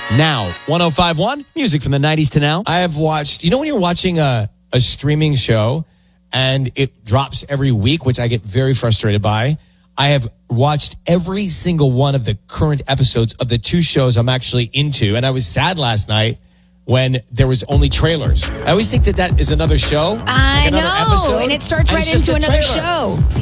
now. 105.1, music from the 90s to now. I have watched, when you're watching a streaming show and it drops every week, which I get very frustrated by, I have watched every single one of the current episodes of the two shows I'm actually into. And I was sad last night when there was only trailers. I always think that is another show. I like another know, episode, and it starts and right it's just into a another trailer. show.